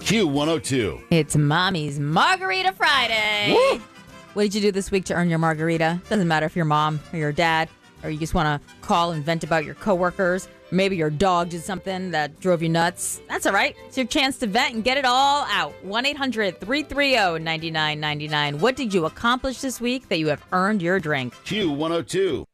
Q102. It's Mommy's Margarita Friday. Woo! What did you do this week to earn your margarita? Doesn't matter if you're mom or your dad, or you just want to call and vent about your coworkers. Maybe your dog did something that drove you nuts. That's all right. It's your chance to vent and get it all out. 1-800-330-9999. What did you accomplish this week that you have earned your drink? Q102.